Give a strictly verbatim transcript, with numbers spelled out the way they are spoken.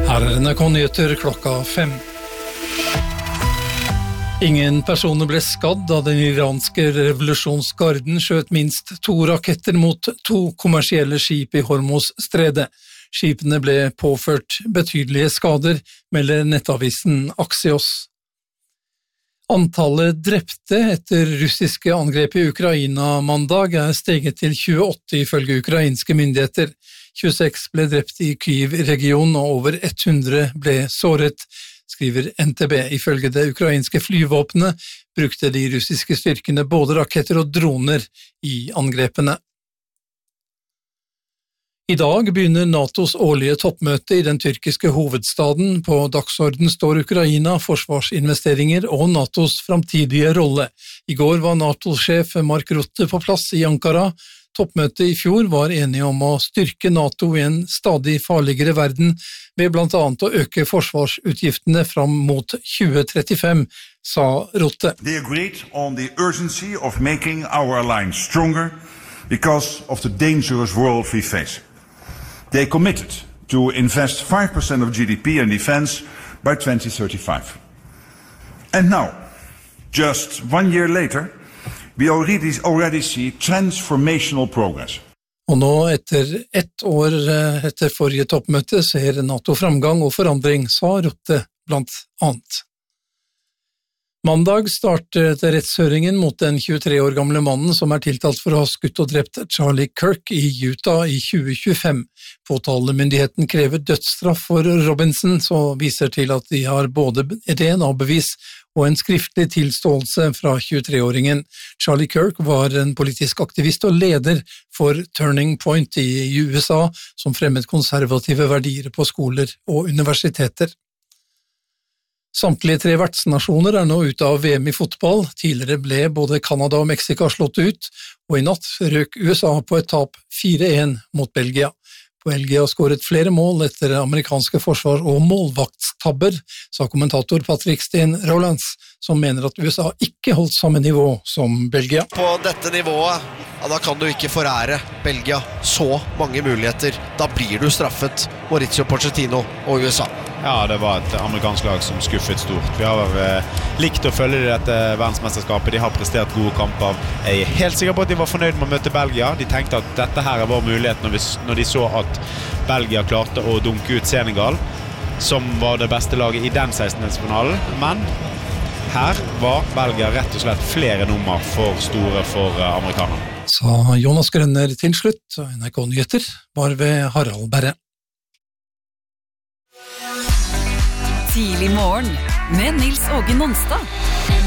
Her er N R K-nyheter klokka fem. Ingen personer ble skadd da den iranske revolusjonsgarden skjøt minst to raketter mot to kommersielle skip i Hormuz-stredet. Skipene ble påført betydelige skader, melder nettavisen Axios. Antallet drepte etter russiske angrep i Ukraina mandag er steget til tjueåtte ifølge ukrainske myndigheter. tjueseks ble drept i Kyiv-regionen og over hundre ble såret, skriver N T B. Ifølge det ukrainske flyvåpenet brukte de russiske styrkene både raketter og droner i angrepene. I dag begynner NATOs årlige toppmøte i den tyrkiske hovedstaden. På dagsorden står Ukraina, forsvarsinvesteringer og NATOs framtidige rolle. I går var NATO-sjef Mark Rutte på plass i Ankara. Toppmøtet i fjor var enige om å styrke NATO i en stadig farligere verden ved blant annet å øke forsvarsutgiftene fram mot tjue trettifem, sa Rutte. They agreed on the urgency of making our alliance stronger because of the dangerous world we face. They committed to invest five percent of G D P in defense by twenty thirty-five. And now, just one year later, we already, already see transformational progress. Og nå, etter ett år etter forrige toppmøte, ser NATO framgang og forandring, sa Rutte blant annet. Mandag startet rettshøringen mot den tjuetre år gamle mannen som er tiltalt for å ha skutt og drept Charlie Kirk i Utah i tjue tjuefem. Påtalemyndigheten krever dødsstraff for Robinson, som viser til at de har både D N A-bevis og en skriftlig tilståelse fra tjuetre-åringen. Charlie Kirk var en politisk aktivist og leder for Turning Point i U S A, som fremmet konservative verdier på skoler og universiteter. Samtlige tre vertsnasjoner er nå ute av V M i fotball. Tidligere ble både Canada og Mexico slått ut, og i natt røk U S A på et tap fire en mot Belgia. Belgia har skåret flere mål etter amerikanske forsvar- og målvaktstabber, sa kommentator Patrick Steen Rolands, som mener at U S A ikke holdt samme nivå som Belgia. På dette nivået, ja, da kan du ikke forære Belgia så mange muligheter. Da blir du straffet, Mauricio Pochettino og U S A. Ja, det var et amerikansk lag som skuffet stort. Vi har eh, likt å følge dette verdensmesterskapet. De har prestert gode kamper. Jeg er helt sikker på at de var fornøyd med å møte Belgia. De tenkte at dette her er vår mulighet når, vi, når de så at Belgia klarte å dunke ut Senegal, som var det beste laget i den sekstendeelsfinalen. Men her var Belgia rett og slett flere nummer for store for uh, amerikanerne. Sa Jonas Grønner til slutt, og N R K-nyheter var ved Harald Berre. Tidlig morgen med Nils Åge Nonstad.